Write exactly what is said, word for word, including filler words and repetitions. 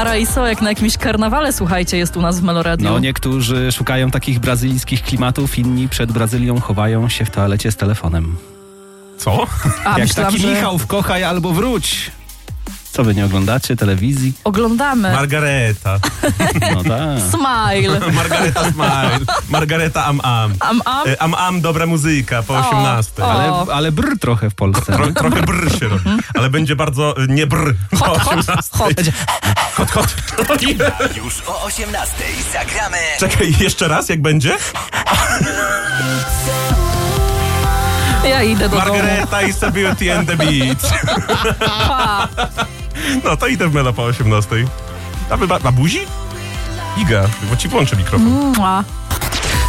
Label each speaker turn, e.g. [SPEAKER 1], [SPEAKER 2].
[SPEAKER 1] Paraíso jak na jakimś karnawale, słuchajcie, jest u nas w Meloradiu.
[SPEAKER 2] No, niektórzy szukają takich brazylijskich klimatów, inni przed Brazylią chowają się w toalecie z telefonem.
[SPEAKER 3] Co?
[SPEAKER 1] A,
[SPEAKER 2] Jak
[SPEAKER 1] myślałam,
[SPEAKER 2] taki
[SPEAKER 1] że...
[SPEAKER 2] Michał w Kochaj albo Wróć. Co wy nie oglądacie telewizji?
[SPEAKER 1] Oglądamy.
[SPEAKER 3] Margareta.
[SPEAKER 2] No tak.
[SPEAKER 1] Smile.
[SPEAKER 3] Margareta Smile. Margareta Am Am.
[SPEAKER 1] Am, am.
[SPEAKER 3] E, Am Am, dobra muzyka po
[SPEAKER 1] O,
[SPEAKER 3] osiemnastej.
[SPEAKER 1] o.
[SPEAKER 2] Ale, ale brr trochę w Polsce.
[SPEAKER 3] Tro, trochę brr się robi, ale będzie bardzo y, nie brr po
[SPEAKER 1] Hot, hot,
[SPEAKER 3] osiemnastej.
[SPEAKER 1] hot.
[SPEAKER 3] Hot, hot.
[SPEAKER 4] Już o osiemnastej zagramy.
[SPEAKER 3] Czekaj, jeszcze raz, jak będzie?
[SPEAKER 1] Ja idę do domu.
[SPEAKER 3] Margareta is a beauty and the beat.
[SPEAKER 1] Pa.
[SPEAKER 3] No to idę w Melo po osiemnastej. A, wy- a buzi? Iga, bo ci włączę mikrofon.
[SPEAKER 1] Mua.